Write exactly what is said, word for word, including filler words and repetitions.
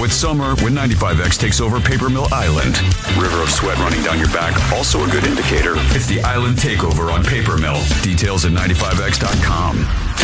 with summer when ninety-five X takes over Paper Mill Island. River of sweat running down your back, also a good indicator. It's the Island Takeover on Paper Mill. Details at ninety-five X dot com.